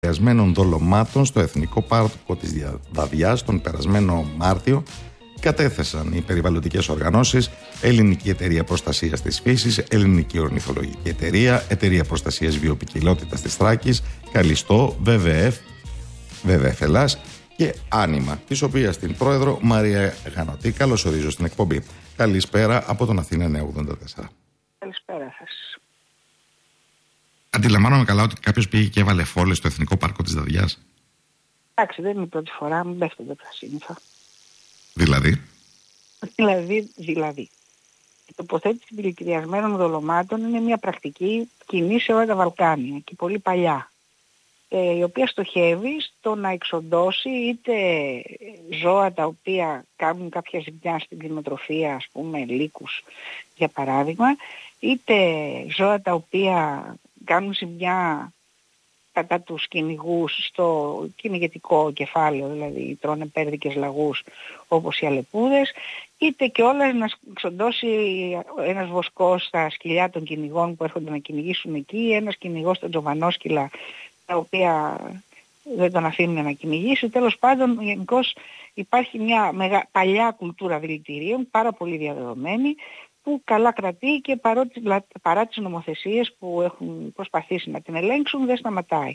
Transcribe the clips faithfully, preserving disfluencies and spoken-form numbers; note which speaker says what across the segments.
Speaker 1: δηλητηριασμένων δολωμάτων στο Εθνικό Πάρκο της Δαδιάς τον περασμένο Μάρτιο κατέθεσαν οι περιβαλλοντικές οργανώσεις, Ελληνική Εταιρεία Προστασίας της Φύσης, Ελληνική Ορνηθολογική Εταιρεία, Εταιρεία Προστασίας Βιοποικιλότητας της Θράκης, Καλιστό, βι βι εφ, βι βι εφ Ελλάς και Άνιμα, της οποίας την πρόεδρο Μαρία Γανωτή. Καλώς ορίζω στην εκπομπή. Καλησπέρα από τον Αθήνα εννιακόσια ογδόντα τέσσερα.
Speaker 2: Καλησπέρα σας.
Speaker 1: Αντιλαμβάνομαι καλά ότι κάποιος πήγε και έβαλε φόλες στο Εθνικό Πάρκο της Δαδιάς.
Speaker 2: Εντάξει, δεν είναι η πρώτη φορά, μην πέφτονται τα σύννεφα.
Speaker 1: Δηλαδή.
Speaker 2: Δηλαδή, δηλαδή. Η τοποθέτηση δηλητηριασμένων δολωμάτων είναι μια πρακτική κοινή σε όλα τα Βαλκάνια και πολύ παλιά, ε, η οποία στοχεύει στο να εξοντώσει είτε ζώα τα οποία κάνουν κάποια ζημιά στην κτηνοτροφία, ας πούμε λύκους για παράδειγμα, είτε ζώα τα οποία κάνουν ζημιά κατά τους κυνηγούς στο κυνηγετικό κεφάλαιο, δηλαδή τρώνε πέρδικες λαγούς όπως οι αλεπούδες, είτε και όλα να ξοντώσει ένας βοσκός στα σκυλιά των κυνηγών που έρχονται να κυνηγήσουν εκεί, ένας κυνηγός στα τζοβανόσκυλα τα οποία δεν τον αφήνουν να κυνηγήσει. Τέλος πάντων, γενικώς υπάρχει μια μεγα... παλιά κουλτούρα δηλητηρίων, πάρα πολύ διαδεδομένη, που καλά κρατεί και παρότι, παρά τις νομοθεσίες που έχουν προσπαθήσει να την ελέγξουν δεν σταματάει.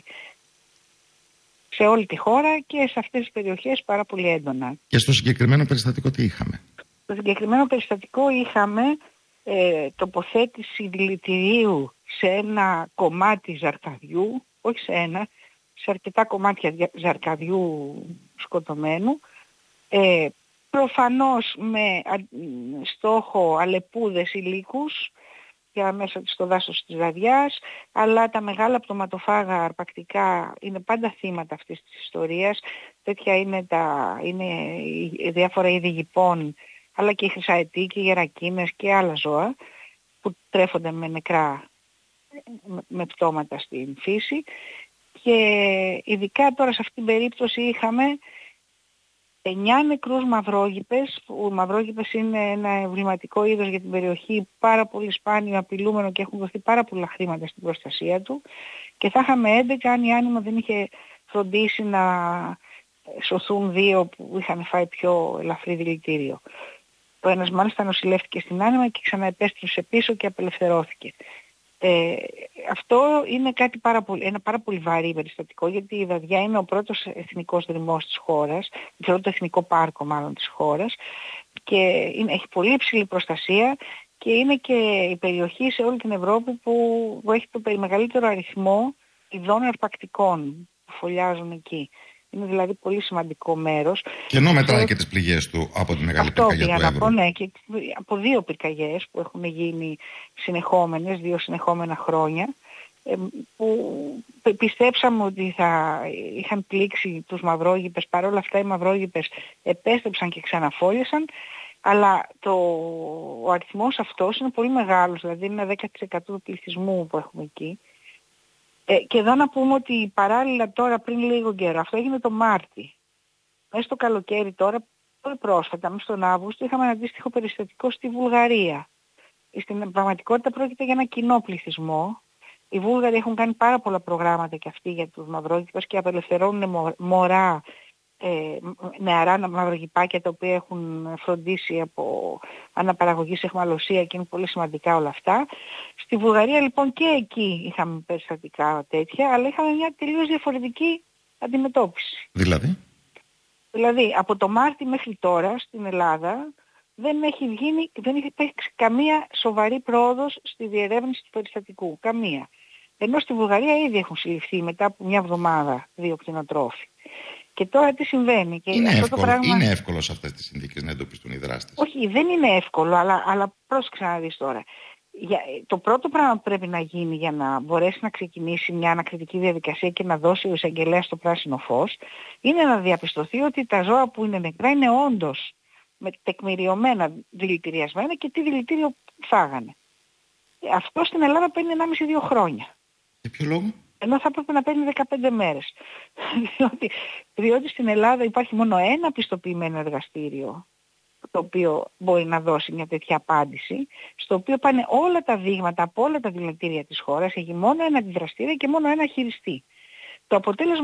Speaker 2: Σε όλη τη χώρα και σε αυτές τις περιοχές πάρα πολύ έντονα.
Speaker 1: Και στο συγκεκριμένο περιστατικό τι είχαμε?
Speaker 2: Στο συγκεκριμένο περιστατικό είχαμε ε, τοποθέτηση δηλητηρίου σε ένα κομμάτι ζαρκαδιού, όχι σε ένα, σε αρκετά κομμάτια ζαρκαδιού σκοτωμένου, ε, προφανώς με στόχο αλεπούδες ή λύκους για μέσα στο δάσος της Δαδιάς, αλλά τα μεγάλα πτωματοφάγα αρπακτικά είναι πάντα θύματα αυτής της ιστορίας. Τέτοια είναι, τα, είναι οι διάφορα είδη γυπών, αλλά και οι χρυσαετοί και οι γερακίνες και άλλα ζώα που τρέφονται με νεκρά, με πτώματα στην φύση. Και ειδικά τώρα σε αυτήν την περίπτωση είχαμε εννιά νεκρούς μαυρόγυπες. Ο μαυρόγυπες είναι ένα εμβληματικό είδος για την περιοχή, πάρα πολύ σπάνιο, απειλούμενο και έχουν δοθεί πάρα πολλά χρήματα στην προστασία του. Και θα είχαμε έντεκα αν η Άνιμα δεν είχε φροντίσει να σωθούν δύο που είχαν φάει πιο ελαφρύ δηλητήριο. Ο ένας μάλιστα νοσηλεύτηκε στην Άνιμα και ξαναεπέστρεψε πίσω και απελευθερώθηκε. Ε, αυτό είναι κάτι πάρα πολύ, ένα πάρα πολύ βαρύ περιστατικό, γιατί η Δαδιά είναι ο πρώτος εθνικός δρυμός της χώρας, το πρώτο εθνικό πάρκο μάλλον της χώρας, και είναι, έχει πολύ υψηλή προστασία και είναι και η περιοχή σε όλη την Ευρώπη που, που έχει το μεγαλύτερο αριθμό ειδών αρπακτικών που φωλιάζουν εκεί. Είναι δηλαδή πολύ σημαντικό μέρος.
Speaker 1: Και ενώ μετράει και τις πληγές του από τη μεγάλη
Speaker 2: αυτό
Speaker 1: πυρκαγιά του Εύρου.
Speaker 2: Αυτό ναι, και από δύο πυρκαγιές που έχουν γίνει συνεχόμενες, δύο συνεχόμενα χρόνια, που πιστέψαμε ότι θα είχαν πλήξει τους μαυρόγυπες. Παρόλα αυτά οι μαυρόγυπες επέστρεψαν και ξαναφόλιασαν, αλλά το, ο αριθμός αυτός είναι πολύ μεγάλος, δηλαδή είναι δέκα τοις εκατό του πληθυσμού που έχουμε εκεί. Ε, και εδώ να πούμε ότι παράλληλα τώρα πριν λίγο καιρό, αυτό έγινε το Μάρτι, μέσα στο καλοκαίρι τώρα, πολύ πρόσφατα, μέσα στον Αύγουστο, είχαμε ένα αντίστοιχο περιστατικό στη Βουλγαρία. Στην πραγματικότητα πρόκειται για ένα κοινό πληθυσμό. Οι Βούλγαροι έχουν κάνει πάρα πολλά προγράμματα και αυτοί για τους μαυρόγυπες και απελευθερώνουν μωρά, ε, νεαρά μαυρογυπάκια τα οποία έχουν φροντίσει από αναπαραγωγή σε αιχμαλωσία και είναι πολύ σημαντικά όλα αυτά. Στη Βουλγαρία λοιπόν και εκεί είχαμε περιστατικά τέτοια, αλλά είχαμε μια τελείως διαφορετική αντιμετώπιση.
Speaker 1: Δηλαδή?
Speaker 2: Δηλαδή από το Μάρτι μέχρι τώρα στην Ελλάδα δεν έχει γίνει, δεν έχει υπάρξει καμία σοβαρή πρόοδος στη διερεύνηση του περιστατικού. Καμία. Ενώ στη Βουλγαρία ήδη έχουν συλληφθεί μετά από μια εβδομάδα δύο κτηνοτρόφοι. Και τώρα τι συμβαίνει? Και
Speaker 1: είναι,
Speaker 2: αυτό
Speaker 1: εύκολο,
Speaker 2: το πράγμα...
Speaker 1: είναι εύκολο σε αυτές τις συνθήκες να εντοπιστούν οι δράστες.
Speaker 2: Όχι, δεν είναι εύκολο, αλλά, αλλά πρόσεξε να δεις τώρα. Για, το πρώτο πράγμα που πρέπει να γίνει για να μπορέσει να ξεκινήσει μια ανακριτική διαδικασία και να δώσει ο εισαγγελέας το πράσινο φως, είναι να διαπιστωθεί ότι τα ζώα που είναι νεκρά είναι όντως με τεκμηριωμένα δηλητηριασμένα και τι δηλητήριο φάγανε. Αυτό στην Ελλάδα παίρνει ενάμιση με δύο χρόνια.
Speaker 1: Για ποιο λόγο?
Speaker 2: Ενώ θα πρέπει να παίρνει δεκαπέντε μέρες. διότι, διότι στην Ελλάδα υπάρχει μόνο ένα πιστοποιημένο εργαστήριο το οποίο μπορεί να δώσει μια τέτοια απάντηση, στο οποίο πάνε όλα τα δείγματα από όλα τα δηλητήρια της χώρας, έχει μόνο ένα αντιδραστήριο και μόνο ένα χειριστή. Το αποτέλεσμα